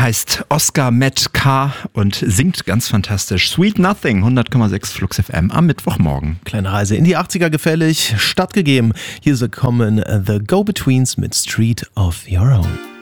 heißt Oscar Matt K. und singt ganz fantastisch. Sweet Nothing, 100,6 Flux FM am Mittwochmorgen. Kleine Reise in die 80er gefällig, stattgegeben. Hier kommen The Go-Betweens mit Street of Your Own.